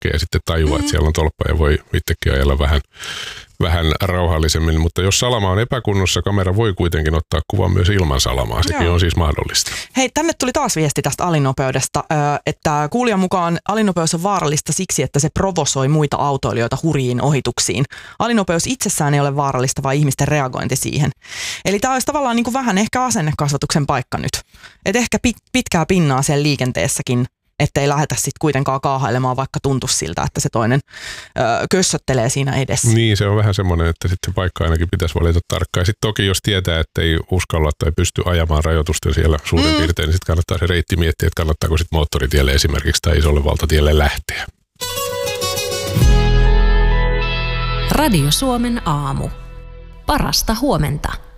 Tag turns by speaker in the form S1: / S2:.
S1: näkee ja sitten tajuaa, että siellä on tolppa ja voi itsekin ajella vähän rauhallisemmin, mutta jos salama on epäkunnossa, kamera voi kuitenkin ottaa kuvan myös ilman salamaa. Sekin on siis mahdollista.
S2: Hei, tänne tuli taas viesti tästä alinopeudesta, että kuulijan mukaan alinopeus on vaarallista siksi, että se provosoi muita autoilijoita hurjiin ohituksiin. Alinopeus itsessään ei ole vaarallista, vaan ihmisten reagointi siihen. Eli tämä olisi tavallaan niin kuin vähän ehkä asennekasvatuksen paikka nyt. Että ehkä pitkää pinnaa siellä liikenteessäkin, ettei lähdetä sitten kuitenkaan kaahailemaan, vaikka tuntuisi siltä, että se toinen kössöttelee siinä edessä.
S1: Niin, se on vähän semmoinen, että sitten se paikka ainakin pitäisi valita tarkkaan. Ja sitten toki, jos tietää, että ei uskalla tai pysty ajamaan rajoitusten siellä suurin piirtein, niin sitten kannattaa se reitti miettiä, että kannattaako sitten moottoritielle esimerkiksi tai isolle valtatielle lähteä.
S3: Radio Suomen aamu. Parasta huomenta.